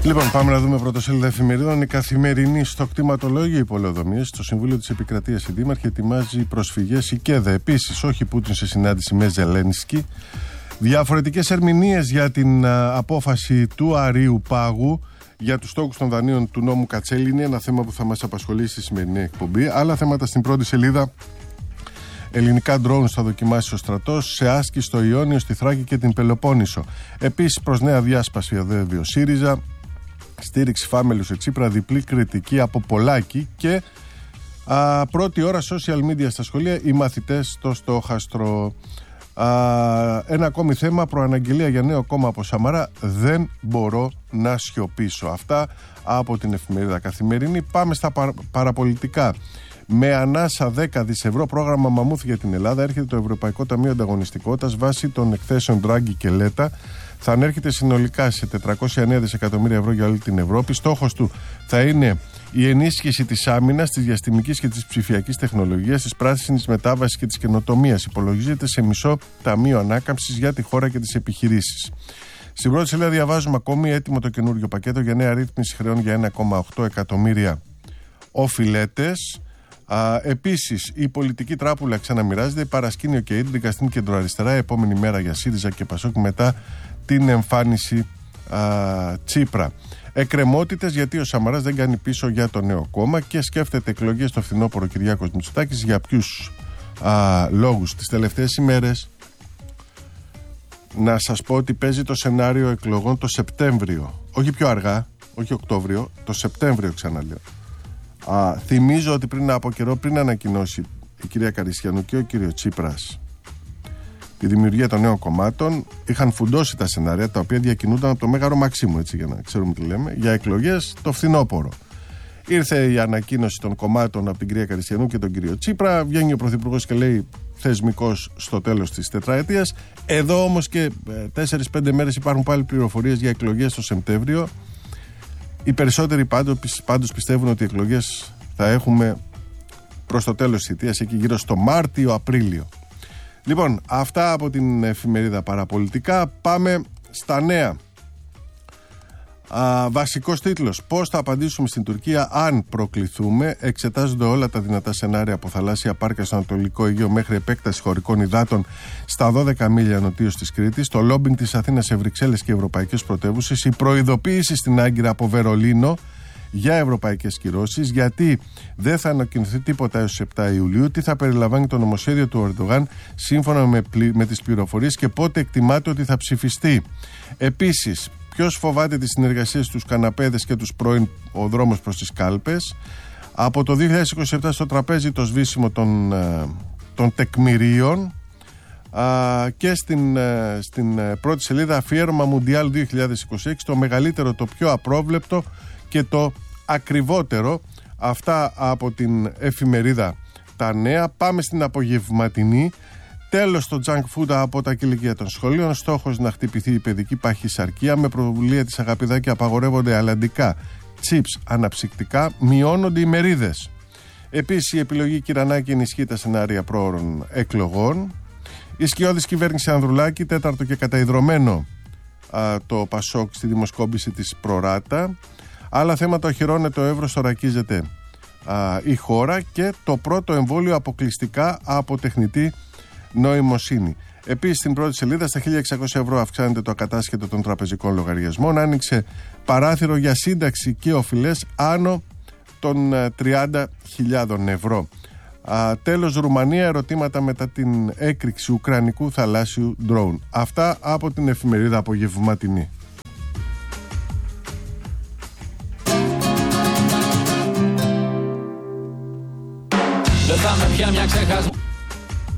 Λοιπόν, πάμε να δούμε πρωτοσέλιδα εφημερίδων. Η Καθημερινή. Στο κτηματολόγιο οι πολεοδομίες. Στο Συμβούλιο της Επικρατείας η Δήμαρχη ετοιμάζει προσφυγές η ΚΕΔΕ. Επίσης, όχι Πούτιν σε συνάντηση με Ζελένσκι. Διαφορετικές ερμηνείες για την απόφαση του Αρείου Πάγου για τους στόχους των δανείων του νόμου Κατσέλη. Είναι ένα θέμα που θα μας απασχολήσει στη σημερινή εκπομπή. Άλλα θέματα στην πρώτη σελίδα. Ελληνικά ντρόουν θα δοκιμάσει ο στρατός σε άσκηση στο Ιόνιο, στη Θράκη και την Πελοπόννησο. Επίσης, προς νέα διάσπαση οδεύει ο ΣΥΡΙΖΑ. Στήριξη Φάμελου σε Τσίπρα, διπλή κριτική από Πολάκη. Και πρώτη ώρα social media στα σχολεία, οι μαθητές στο στόχαστρο. Ένα ακόμη θέμα, προαναγγελία για νέο κόμμα από Σαμαρά. Δεν μπορώ να σιωπήσω. Αυτά από την εφημερίδα Καθημερινή. Πάμε στα παραπολιτικά. Με ανάσα 10 δις ευρώ πρόγραμμα Μαμούθ για την Ελλάδα έρχεται το Ευρωπαϊκό Ταμείο Ανταγωνιστικότητας βάσει των εκθέσεων Ντράγκη και Λέτα. Θα ανέρχεται συνολικά σε 409 δισεκατομμύρια ευρώ για όλη την Ευρώπη. Στόχος του θα είναι η ενίσχυση της άμυνας, της διαστημικής και της ψηφιακής τεχνολογίας, της πράσινης μετάβασης και της καινοτομίας. Υπολογίζεται σε μισό ταμείο ανάκαμψης για τη χώρα και τις επιχειρήσεις. Στην πρώτη σελίδα διαβάζουμε ακόμη έτοιμο το καινούργιο πακέτο για νέα ρύθμιση χρεών για 1,8 εκατομμύρια οφειλέτες. Επίσης, η πολιτική τράπουλα ξαναμοιράζεται. Παρασκήνιο και Ίντ, δικαστήν κεντροαριστερά. Επόμενη μέρα για ΣΥΡΙΖΑ και ΠΑΣΟΚ μετά την εμφάνιση Τσίπρα. Εκκρεμότητες γιατί ο Σαμαράς δεν κάνει πίσω για το νέο κόμμα και σκέφτεται εκλογές στο φθινόπωρο Κυριάκος Μητσοτάκης. Για ποιους λόγους? Τις τελευταίες ημέρες να σας πω ότι παίζει το σενάριο εκλογών το Σεπτέμβριο. Όχι πιο αργά, όχι Οκτώβριο, το Σεπτέμβριο ξαναλέω. Θυμίζω ότι πριν από καιρό, πριν ανακοινώσει η κυρία Καριστιανού και ο κύριο Τσίπρας τη δημιουργία των νέων κομμάτων, είχαν φουντώσει τα σενάρια τα οποία διακινούνταν από το Μέγαρο Μαξίμου, έτσι για να ξέρουμε τι λέμε, για εκλογές το φθινόπωρο. Ήρθε η ανακοίνωση των κομμάτων από την κυρία Καριστιανού και τον κύριο Τσίπρα. Βγαίνει ο Πρωθυπουργός και λέει θεσμικός στο τέλος της τετραετίας. Εδώ όμως και 4-5 μέρες υπάρχουν πάλι πληροφορίες για εκλογές το Σεπτέμβριο. Οι περισσότεροι πάντως πιστεύουν ότι οι εκλογές θα έχουμε προς το τέλος της θητείας, εκεί γύρω στο Μάρτιο-Απρίλιο. Λοιπόν, αυτά από την εφημερίδα Παραπολιτικά. Πάμε στα νέα. Βασικός τίτλος: πώς θα απαντήσουμε στην Τουρκία αν προκληθούμε. Εξετάζονται όλα τα δυνατά σενάρια από θαλάσσια πάρκα στο Ανατολικό Αιγαίο μέχρι επέκταση χωρικών υδάτων στα 12 μίλια νοτίως της Κρήτης, το λόμπινγκ της Αθήνας σε Βρυξέλλες και ευρωπαϊκές πρωτεύουσες, η προειδοποίηση στην Άγκυρα από Βερολίνο για ευρωπαϊκές κυρώσεις, γιατί δεν θα ανακοινωθεί τίποτα έως 7 Ιουλίου, τι θα περιλαμβάνει το νομοσχέδιο του Ερντογάν σύμφωνα με τις πληροφορίες και πότε εκτιμάται ότι θα ψηφιστεί. Επίσης, ποιος φοβάται τις συνεργασίες στους καναπέδες και τους πρώην ο δρόμος προς τις κάλπες. Από το 2027 στο τραπέζι το σβήσιμο των τεκμηρίων. Και στην πρώτη σελίδα αφιέρωμα Μουντιάλ 2026, το μεγαλύτερο, το πιο απρόβλεπτο και το ακριβότερο. Αυτά από την εφημερίδα Τα Νέα. Πάμε στην απογευματινή. Τέλος στο junk food από τα κηλικεία των σχολείων. Στόχος να χτυπηθεί η παιδική παχυσαρκία. Με πρωτοβουλία της Αγαπηδάκη απαγορεύονται αλλαντικά, chips, αναψυκτικά, μειώνονται οι μερίδες. Επίσης, η επιλογή Κυρανάκη ενισχύει τα σενάρια πρόωρων εκλογών. Η σκιώδης κυβέρνηση Ανδρουλάκη, τέταρτο και καταϊδρωμένο το Πασόκ στη δημοσκόπηση της Προράτα. Άλλα θέματα: οχυρώνεται το ευρώ, θωρακίζεται η χώρα και το πρώτο εμβόλιο αποκλειστικά από τεχνητή νοημοσύνη. Επίσης, στην πρώτη σελίδα, στα 1.600 ευρώ αυξάνεται το ακατάσχετο των τραπεζικών λογαριασμών. Άνοιξε παράθυρο για σύνταξη και οφειλές άνω των 30.000 ευρώ. Τέλος, Ρουμανία, ερωτήματα μετά την έκρηξη ουκρανικού θαλάσσιου ντρόουν. Αυτά από την εφημερίδα Απογευματινή. Δεν θα με πια μια ξεχασμένη.